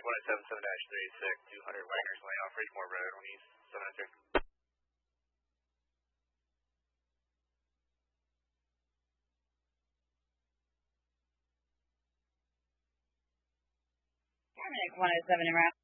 Paramedic 177-36, 200 Wagner's Lane off Ridgemore Road, 1 East, 793. Paramedic 107 en route.